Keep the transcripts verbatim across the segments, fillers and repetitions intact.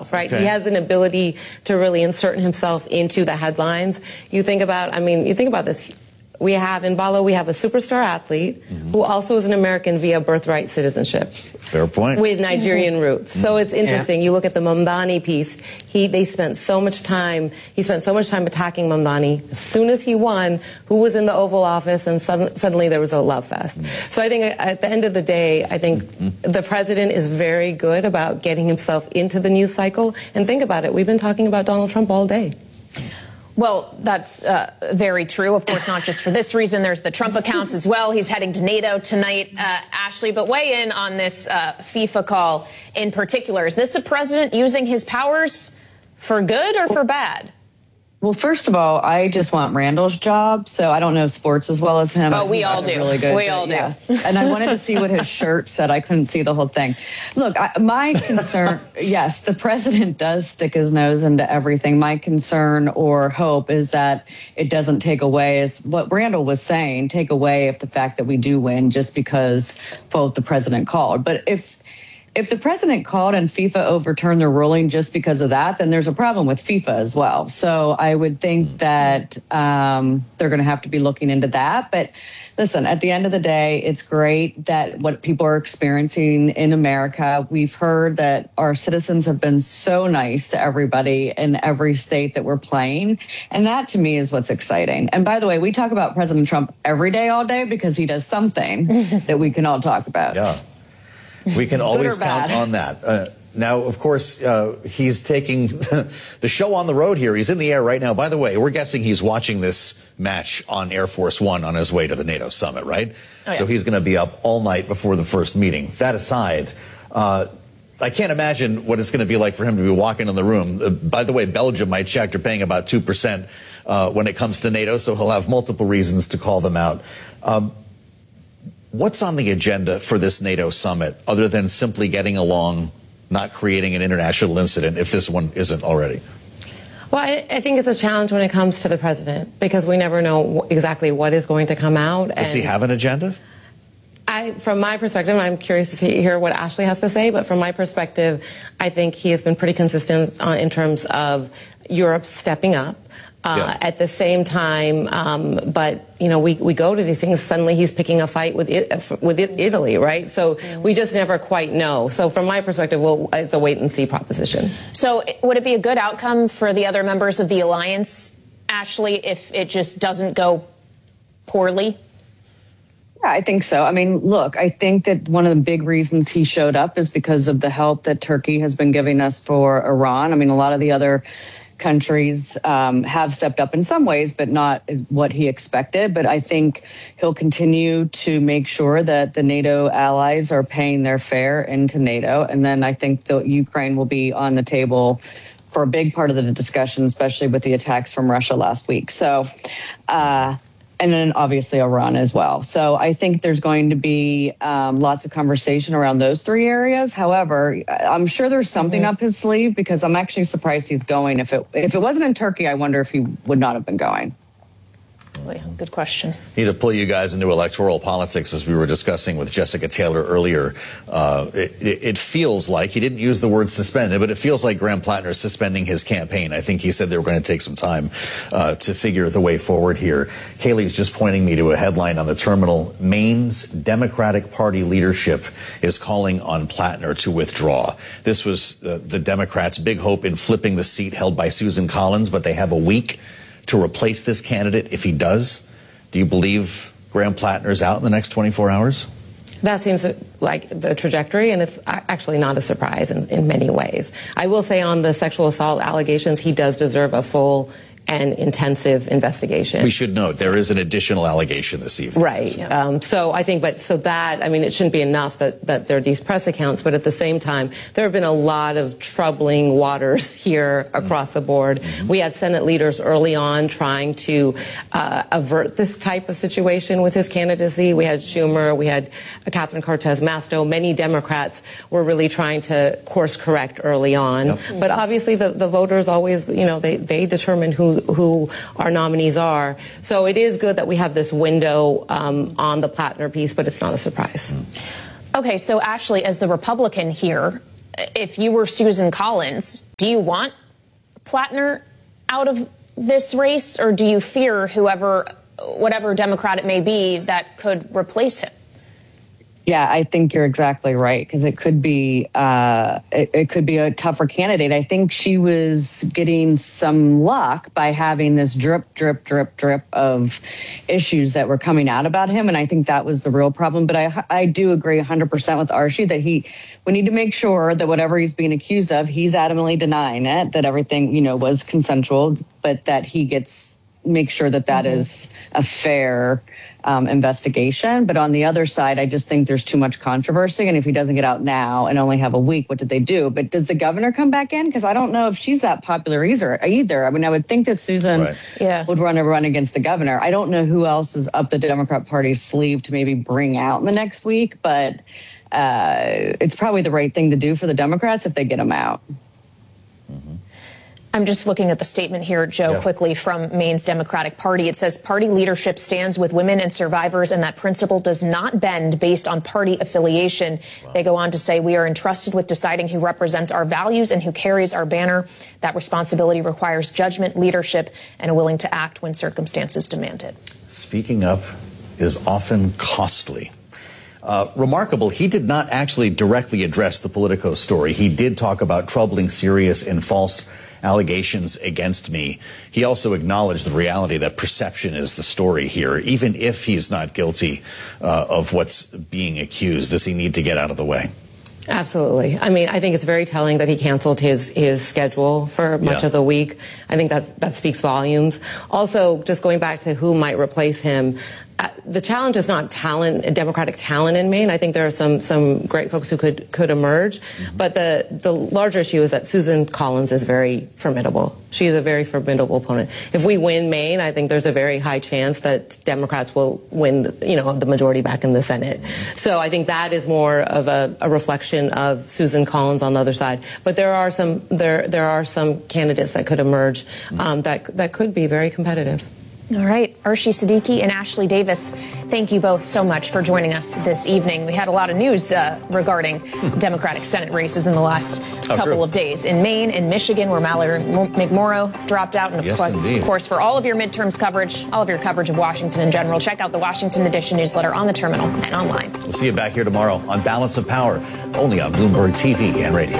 himself, right? Okay. He has an ability to really insert himself into the headlines. You think about, I mean, you think about this. We have, in Ballo, we have a superstar athlete mm-hmm. who also is an American via birthright citizenship. Fair point. With Nigerian mm-hmm. roots. So it's interesting. Yeah. You look at the Mamdani piece. He, they spent so much time, he spent so much time attacking Mamdani. As soon as he won, who was in the Oval Office, and sudden, suddenly there was a love fest. Mm-hmm. So I think at the end of the day, I think mm-hmm. the president is very good about getting himself into the news cycle. And think about it. We've been talking about Donald Trump all day. Well, that's uh, very true. Of course, not just for this reason. There's the Trump accounts as well. He's heading to NATO tonight, uh, Ashley. But weigh in on this uh, FIFA call in particular. Is this a president using his powers for good or for bad? Well, first of all, I just want Randall's job, so I don't know sports as well as him. Oh, we all do. Really good, we all do. Yes. And I wanted to see what his shirt said. I couldn't see the whole thing. Look, I, my concern, yes, the president does stick his nose into everything. My concern or hope is that it doesn't take away, as what Randall was saying, take away if the fact that we do win just because both the president called. But if If the president called and FIFA overturned their ruling just because of that, then there's a problem with FIFA as well. So I would think that um, they're going to have to be looking into that. But listen, at the end of the day, it's great that what people are experiencing in America. We've heard that our citizens have been so nice to everybody in every state that we're playing. And that, to me, is what's exciting. And by the way, we talk about President Trump every day, all day, because he does something that we can all talk about. Yeah. We can always count on that. Uh, now, of course, uh, he's taking the show on the road here. He's in the air right now. By the way, we're guessing he's watching this match on Air Force One on his way to the NATO summit, right? Oh, yeah. So he's going to be up all night before the first meeting. That aside, uh, I can't imagine what it's going to be like for him to be walking in the room. Uh, by the way, Belgium, I checked, are paying about two percent uh, when it comes to NATO, so he'll have multiple reasons to call them out. Um, What's on the agenda for this NATO summit other than simply getting along, not creating an international incident, if this one isn't already? Well, I, I think it's a challenge when it comes to the president, because we never know exactly what is going to come out. Does he have an agenda? I, from my perspective, I'm curious to see, hear what Ashley has to say, but from my perspective, I think he has been pretty consistent on, in terms of Europe stepping up. Uh, yeah. At the same time, um, but, you know, we, we go to these things, suddenly he's picking a fight with it, with it, Italy, right? So mm-hmm. we just never quite know. So from my perspective, well, it's a wait-and-see proposition. So would it be a good outcome for the other members of the alliance, Ashley, if it just doesn't go poorly? Yeah, I think so. I mean, look, I think that one of the big reasons he showed up is because of the help that Turkey has been giving us for Iran. I mean, a lot of the other countries um, have stepped up in some ways, but not as what he expected. But I think he'll continue to make sure that the NATO allies are paying their fare into NATO. And then I think the Ukraine will be on the table for a big part of the discussion, especially with the attacks from Russia last week. So, uh, and then obviously Iran as well. So I think there's going to be um, lots of conversation around those three areas. However, I'm sure there's something mm-hmm. up his sleeve, because I'm actually surprised he's going. If it if it wasn't in Turkey, I wonder if he would not have been going. Good question. Need to pull you guys into electoral politics, as we were discussing with Jessica Taylor earlier. Uh, it, it feels like, he didn't use the word suspended, but it feels like Graham Plattner is suspending his campaign. I think he said they were going to take some time uh, to figure the way forward here. Kayleigh's just pointing me to a headline on the terminal. Maine's Democratic Party leadership is calling on Plattner to withdraw. This was uh, the Democrats' big hope in flipping the seat held by Susan Collins, but they have a week to replace this candidate if he does. Do you believe Graham Plattner is out in the next twenty-four hours? That seems like the trajectory, and it's actually not a surprise in, in many ways. I will say on the sexual assault allegations, he does deserve a full and intensive investigation. We should note there is an additional allegation this evening. Right. Yeah. Um, so I think, but so that, I mean, it shouldn't be enough that, that there are these press accounts, but at the same time, there have been a lot of troubling waters here across mm-hmm. the board. Mm-hmm. We had Senate leaders early on trying to uh, avert this type of situation with his candidacy. We had Schumer, we had Catherine Cortez Masto. Many Democrats were really trying to course correct early on. Yep. But obviously the, the voters always, you know, they, they determine who who our nominees are. So it is good that we have this window um, on the Plattner piece, but it's not a surprise. Okay, so Ashley, as the Republican here, if you were Susan Collins, do you want Plattner out of this race, or do you fear whoever, whatever Democrat it may be, that could replace him? Yeah, I think you're exactly right, because it could be uh, it, it could be a tougher candidate. I think she was getting some luck by having this drip, drip, drip, drip of issues that were coming out about him, and I think that was the real problem. But I I do agree one hundred percent with Archie that he we need to make sure that whatever he's being accused of, he's adamantly denying it, that everything you know was consensual, but that he gets make sure that that mm-hmm. is a fair Um, investigation. But on the other side, I just think there's too much controversy. And if he doesn't get out now and only have a week, what did they do? But does the governor come back in? Because I don't know if she's that popular either. either. I mean, I would think that Susan right. yeah. would run a run against the governor. I don't know who else is up the Democrat Party's sleeve to maybe bring out in the next week, but uh, it's probably the right thing to do for the Democrats if they get him out. Mm-hmm. I'm just looking at the statement here, Joe, yeah. quickly from Maine's Democratic Party. It says party leadership stands with women and survivors, and that principle does not bend based on party affiliation. Wow. They go on to say we are entrusted with deciding who represents our values and who carries our banner. That responsibility requires judgment, leadership, and a willing to act when circumstances demand it. Speaking up is often costly. Uh, remarkable, he did not actually directly address the Politico story. He did talk about troubling, serious, and false allegations against me. He also acknowledged the reality that perception is the story here. Even if he's not guilty uh, of what's being accused, does he need to get out of the way? Absolutely. I mean, I think it's very telling that he canceled his, his schedule for much yeah. of the week. I think that, that speaks volumes. Also, just going back to who might replace him, uh, the challenge is not talent, Democratic talent in Maine. I think there are some some great folks who could could emerge, mm-hmm. but the the larger issue is that Susan Collins is very formidable. She is a very formidable opponent. If we win Maine, I think there's a very high chance that Democrats will win, the, you know, the majority back in the Senate. So I think that is more of a, a reflection of Susan Collins on the other side. But there are some there there are some candidates that could emerge um, that that could be very competitive. All right. Archie Siddiqui and Ashley Davis, thank you both so much for joining us this evening. We had a lot of news uh, regarding Democratic Senate races in the last oh, couple true. of days. In Maine and Michigan, where Mallory McMorrow dropped out. And, of, yes, course, of course, for all of your midterms coverage, all of your coverage of Washington in general, check out the Washington Edition newsletter on the terminal and online. We'll see you back here tomorrow on Balance of Power, only on Bloomberg T V and radio.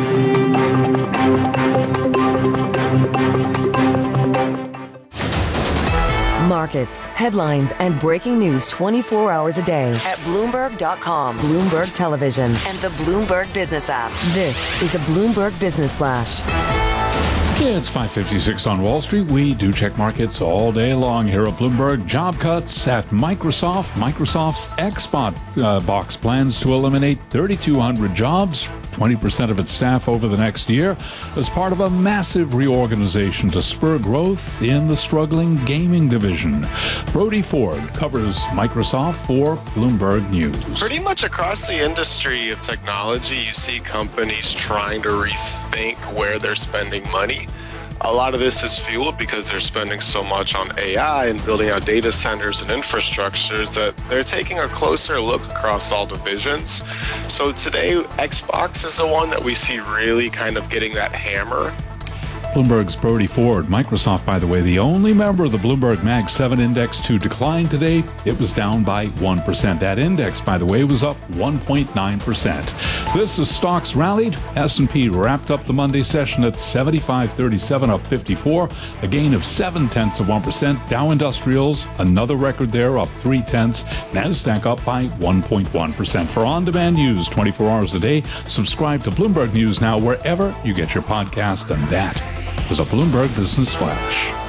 Markets, headlines, and breaking news twenty-four hours a day at Bloomberg dot com, Bloomberg Television, and the Bloomberg Business app. This is a Bloomberg Business Flash. It's five fifty-six on Wall Street. We do check markets all day long here at Bloomberg. Job cuts at Microsoft. Microsoft's Xbox uh, box plans to eliminate three thousand two hundred jobs, twenty percent of its staff over the next year, as part of a massive reorganization to spur growth in the struggling gaming division. Brody Ford covers Microsoft for Bloomberg News. Pretty much across the industry of technology, you see companies trying to rethink where they're spending money. A lot of this is fueled because they're spending so much on A I and building out data centers and infrastructures that they're taking a closer look across all divisions. So today, Xbox is the one that we see really kind of getting that hammer. Bloomberg's Brody Ford. Microsoft, by the way, the only member of the Bloomberg Mag seven index to decline today. It was down by one percent. That index, by the way, was up one point nine percent. This is stocks rallied. S and P wrapped up the Monday session at seventy-five thirty-seven, up fifty-four, a gain of seven tenths of one percent. Dow Industrials, another record there, up three tenths. NASDAQ up by one point one percent. For on-demand news twenty-four hours a day, subscribe to Bloomberg News now wherever you get your podcast, and that is a Bloomberg Business Flash.